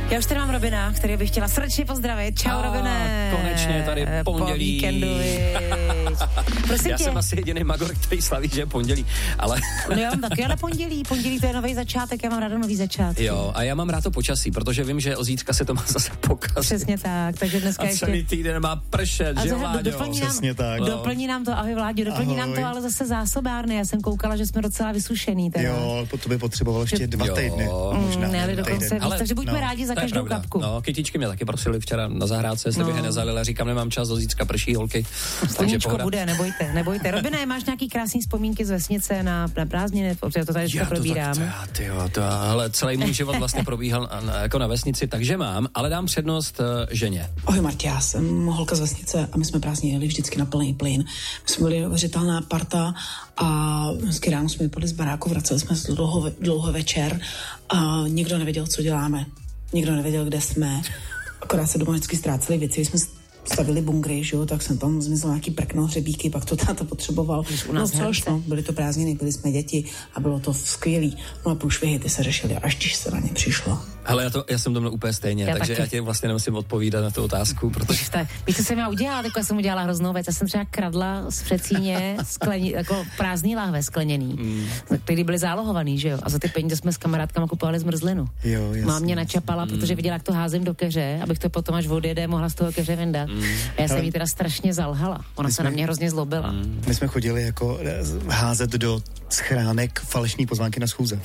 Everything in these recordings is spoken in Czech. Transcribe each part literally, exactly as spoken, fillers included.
Já už tady mám Robina, který bych chtěla srdečně pozdravit. Čau, Robine. Konečně tady pondělí. Po víkendu, prosím Já tě. jsem asi jediný magor, který slaví, že je pondělí, ale... No já mám taky, ale pondělí. Pondělí to je nový začátek, já mám ráda nový začátek. Jo, a já mám rád to počasí, protože vím, že od zítřka se to má zase pokazit. Přesně tak, takže dneska a ještě... celý týden má pršet, a že zase Vláďo? doplní nám, Přesně tak. doplní nám to, ahoj Vláďo, doplní Ahoj. nám to, ale zase zásobárny. Já jsem koukala, že jsme docela vysušený. Teda. Jo, to by potřeboval ještě dva Jo. týdny. Možná Mm, ne, dokonce týden. víc, takže buďme no, rádi za To je každou pravda. kapku. No, kytičky mě taky prosili včera na zahrádce, jestli No. bych je nezalil, a říkám, nemám čas, do zítřka prší holky. Takže Sluníčko pohoda. bude, nebojte, nebojte. Robine, máš nějaký krásný vzpomínky z vesnice na, na prázdniny? Protože to tady Já dneska to probírám. tak, to, já, tyjo, to, ale celý můj život vlastně probíhal na, na, jako na vesnici, takže mám, ale dám přednost uh, ženě. Ahoj Martě, já jsem holka z vesnice a my jsme prázdně jeli vždycky na plný plyn. My jsme byli neuvěřitelná parta a vždycky ráno jsme vypadli z baráku, vraceli jsme se dlouho, dlouho večer a nikdo nevěděl, co děláme. Nikdo nevěděl, kde jsme. Akorát se doma vždycky ztráceli věci, jsme stavili bunkry, že jo, tak jsem tam zmizel nějaký prkno, hřebíky, pak to táta potřeboval. u nás no což, herce. no, byly to prázdniny, byli jsme děti a bylo to skvělý. No a průšvihy, ty se řešily, až když se na ně přišlo. Hele, já, to, já jsem to měl úplně stejně, Já takže taky. já ti vlastně nemusím odpovídat na tu otázku, protože... Tak, víš, co jsem já udělala? Tak já jsem udělala hroznou věc. Já jsem třeba kradla z Přecíně skleni, jako prázdný láhve skleněný, mm. který byly zálohovaný, že jo? A za ty peníze jsme s kamarádkama kupovali zmrzlinu. Jo, jasně. Mám mě načapala, mm. protože viděla, jak to házím do keře, abych to potom, až odjede, mohla z toho keře vyndat. Mm. A já jsem jí teda strašně zalhala. Ona My se jsme- na mě hrozně zlobila. Mm. My jsme chodili jako eh, házet do schránek falešní pozvánky na schůze.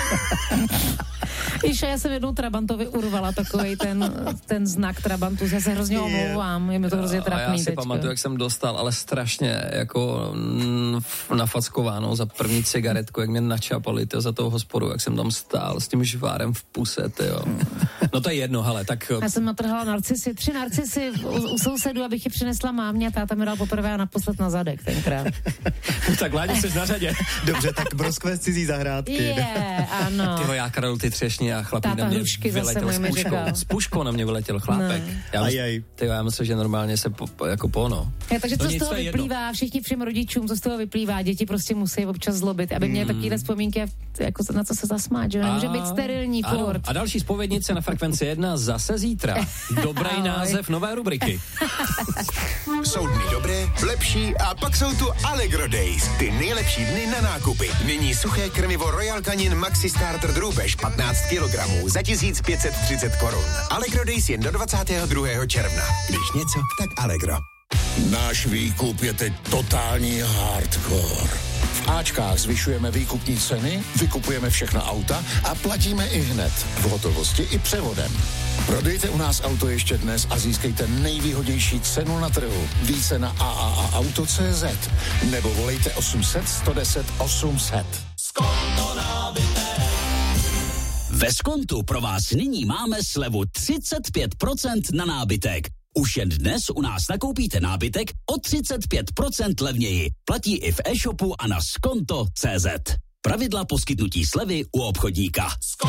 Víš, já jsem jednou Trabantovi urvala takový ten, ten znak Trabantu. Já se hrozně omlouvám, je mi to hrozně A já trapný si teďko. pamatuju, jak jsem dostal, ale strašně jako mm, f- nafackováno za první cigaretku, jak mě načapali tyjo, za tou hospodu, jak jsem tam stál s tím žvárem v puse, tyjo. No to je jedno, hele, tak... Já jsem natrhala narcisy, tři narcisy u, u sousedů, abych je přinesla mámě a táta mi dal poprvé a naposled na zadek tenkrát. tak Láďo, jsi na řadě. Dobře, tak broskve z cizí zahrádky. Je, yeah, ano. Tyho, já kradl ty třešně a chlapík Táta na mě hrušky zase vyletěl můj s mi puškou. říkal. S puškou na mě vyletěl chlápek. Ne. Já, Aj, mysl, aj. tyjo, já myslím, že normálně se po, po, jako pono. Ja, takže To co z nic, toho to je vyplývá, všichni všem rodičům, co z toho vyplývá, děti prostě musí občas zlobit, aby měli takovýhle vzpomínky, jako na co se zasmát, že nemůže být sterilní ano. furt. A další zpovědnice na Frekvenci jedna zase zítra. Dobrý Ahoj. název nové rubriky. Jsou dny dobré, lepší a pak jsou tu Allegro Days. Ty nejlepší dny na nákupy. Nyní suché krmivo Royal Canin Maxi Starter drůbež patnáct kilogramů za tisíc pět set třicet korun. Allegro Days jen do dvacátého druhého června. Když něco, tak Allegro. Náš výkup je teď totální hardcore. V Ačkách zvyšujeme výkupní ceny, vykupujeme všechna auta a platíme i hned. V hotovosti i převodem. Prodejte u nás auto ještě dnes a získejte nejvýhodnější cenu na trhu. Více na a a a auto tečka cé zet nebo volejte osm set, sto deset, osm set. Ve Skontu pro vás nyní máme slevu třicet pět procent na nábytek. Už jen dnes u nás nakoupíte nábytek o třicet pět procent levněji. Platí i v e-shopu a na skonto tečka cé zet. Pravidla poskytnutí slevy u obchodníka.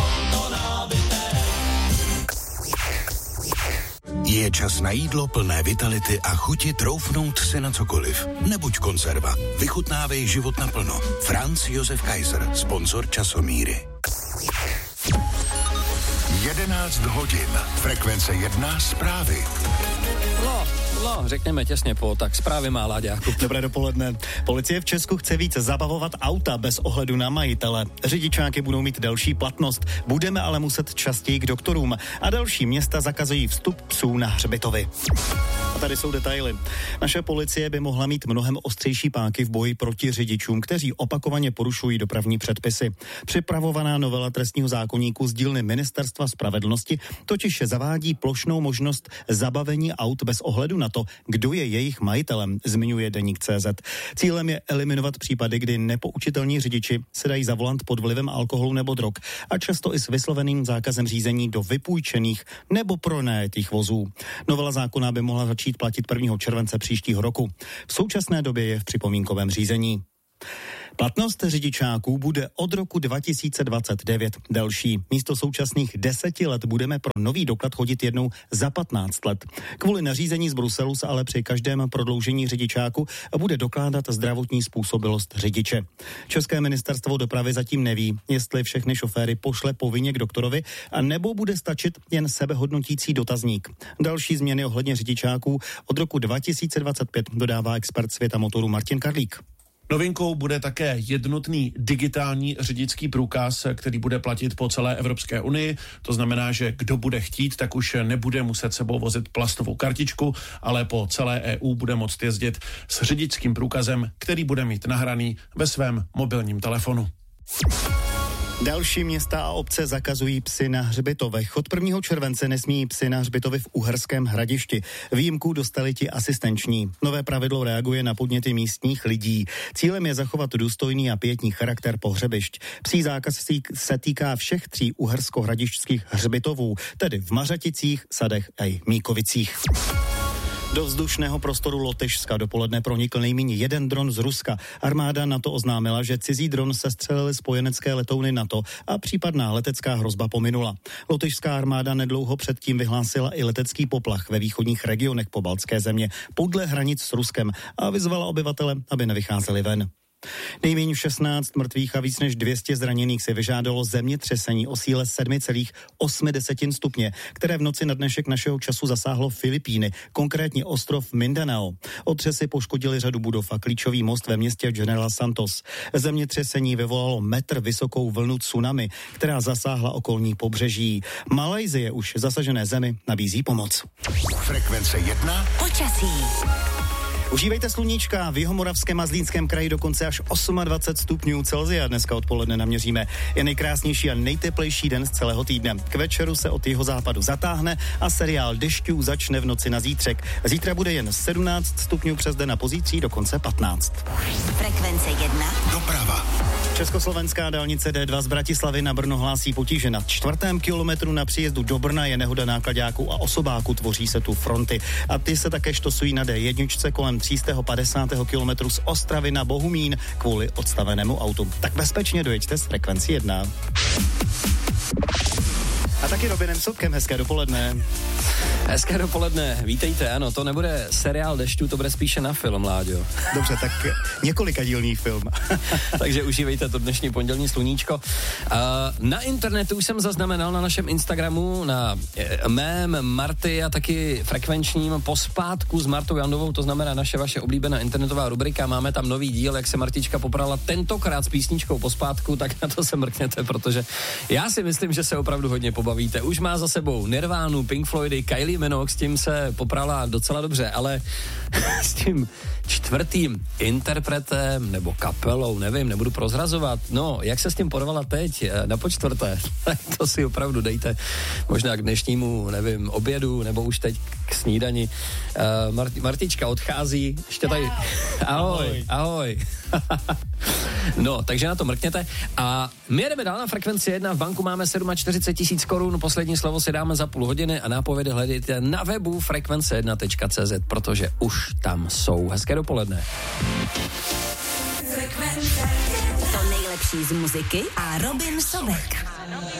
Je čas na jídlo plné vitality a chuti troufnout si na cokoliv. Nebuď konzerva. Vychutnávej život naplno. Franz Josef Kaiser, sponzor Časomíry. jedenáct hodin. Frekvence jedna zprávy. No, no, řekněme těsně po, tak zprávy má Láďáku. Dobré dopoledne. Policie v Česku chce víc zabavovat auta bez ohledu na majitele. Řidičáky budou mít delší platnost, budeme ale muset častěji k doktorům a další města zakazují vstup psů na hřbitovy. A tady jsou detaily. Naše policie by mohla mít mnohem ostřejší páky v boji proti řidičům, kteří opakovaně porušují dopravní předpisy. Připravovaná novela trestního zákoníku z dílny Ministerstva spravedlnosti totiž zavádí plošnou možnost zabavení aut bez ohledu na to, kdo je jejich majitelem, zmiňuje deník tečka cé zet. Cílem je eliminovat případy, kdy nepoučitelní řidiči se dají za volant pod vlivem alkoholu nebo drog a často i s vysloveným zákazem řízení do vypůjčených nebo pronajatých vozů. Novela zákona by mohla začít platit prvního července příštího roku. V současné době je v připomínkovém řízení. Platnost řidičáků bude od roku dva tisíce dvacet devět delší. Místo současných deseti let budeme pro nový doklad chodit jednou za patnáct let. Kvůli nařízení z Bruselu se ale při každém prodloužení řidičáku bude dokládat zdravotní způsobilost řidiče. České ministerstvo dopravy zatím neví, jestli všechny šoféry pošle povinně k doktorovi, a nebo bude stačit jen sebehodnotící dotazník. Další změny ohledně řidičáků od roku dva tisíce dvacet pět dodává expert světa motoru Martin Karlík. Novinkou bude také jednotný digitální řidičský průkaz, který bude platit po celé Evropské unii. To znamená, že kdo bude chtít, tak už nebude muset sebou vozit plastovou kartičku, ale po celé E U bude moct jezdit s řidičským průkazem, který bude mít nahraný ve svém mobilním telefonu. Další města a obce zakazují psy na hřbitovech. Od prvního července nesmí psy na hřbitovy v Uherském Hradišti. Výjimku dostali ti asistenční. Nové pravidlo reaguje na podněty místních lidí. Cílem je zachovat důstojný a pietní charakter pohřebišť. Psí zákaz se týká všech tří uhersko-hradišťských hřbitovů, tedy v Mařaticích, Sadech a Míkovicích. Do vzdušného prostoru Lotyšska dopoledne pronikl nejméně jeden dron z Ruska. Armáda NATO oznámila, že cizí dron sestřelili spojenecké letouny NATO a případná letecká hrozba pominula. Lotyšská armáda nedlouho předtím vyhlásila i letecký poplach ve východních regionech pobaltské země podle hranic s Ruskem a vyzvala obyvatele, aby nevycházeli ven. Nejméně šestnáct mrtvých a víc než dvě stě zraněných si vyžádalo zemětřesení o síle sedm celá osm stupně, které v noci na dnešek našeho času zasáhlo Filipíny, konkrétně ostrov Mindanao. Otřesy poškodily řadu budov a klíčový most ve městě General Santos. Zemětřesení vyvolalo metr vysokou vlnu tsunami, která zasáhla okolní pobřeží. Malajsie už zasažené zemi nabízí pomoc. Frekvence jedna. Počasí. Užívejte sluníčka, v Jihomoravském a Zlínském kraji dokonce až dvacet osm stupňů Celsia dneska odpoledne naměříme. Je nejkrásnější a nejteplejší den z celého týdne. K večeru se od jihozápadu zatáhne a seriál dešťů začne v noci na zítřek. Zítra bude jen sedmnáct stupňů přes den a pozítří dokonce patnáct. Frekvence jedna. Doprava. Československá dálnice D dva z Bratislavy na Brno hlásí potíže. Na čtvrtém kilometru na příjezdu do Brna je nehoda náklaďáků a osobáků, tvoří se tu fronty. A ty se také štosují na D jedna kolem tři sta padesát kilometrů z Ostravy na Bohumín kvůli odstavenému autu. Tak bezpečně dojeďte s frekvencí jedna. A taky Robinem Soutkem, hezké dopoledne. Hezké dopoledne, vítejte, ano, to nebude seriál dešťů, to bude spíše na film, Láďo. Dobře, tak několika dílný film. Takže užívejte to dnešní pondělní sluníčko. Uh, na internetu už jsem zaznamenal na našem Instagramu, na mém, Marty a taky frekvenčním pospátku s Martou Jandovou, to znamená naše vaše oblíbená internetová rubrika. Máme tam nový díl, jak se Martička poprala tentokrát s písničkou pospátku, tak na to se mrkněte, protože já si myslím, že se opravdu hodně pobavíte. Už má za sebou Nirvánu, Pink Floydy, Kylie Minogue, s tím se poprala docela dobře, ale s tím čtvrtým interpretem nebo kapelou, nevím, nebudu prozrazovat. No, jak se s tím porvala teď na počtvrté, tak to si opravdu dejte možná k dnešnímu, nevím, obědu, nebo už teď k snídani. Uh, Mart- Martička odchází, ještě tady... Ahoj, ahoj. No, takže na to mrkněte. A my jedeme dál na frekvenci jedna. V banku máme čtyřicet sedm tisíc korun. Poslední slovo si dáme za půl hodiny a nápovědy hledejte na webu frekvence jedna tečka cé zet, protože už tam jsou. Hezké dopoledne. To nejlepší z muziky a Robin Sobek.